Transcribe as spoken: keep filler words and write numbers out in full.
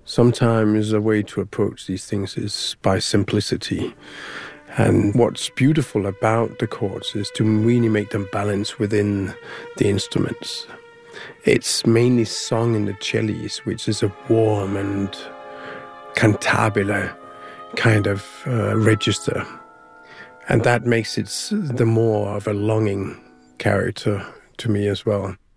Sometimes a way to approach these things is by simplicity. And what's beautiful about the chords is to really make them balance within the instruments. It's mainly sung in the cellos, which is a warm and cantabile kind of uh, register. And that makes it the more of a longing character to me as well.